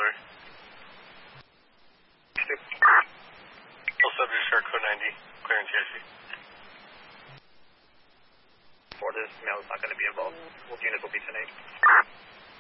auxiliary. Full subject shark code 90, clearing TIC. For this, male is not going to be involved. Unit will be 10-8.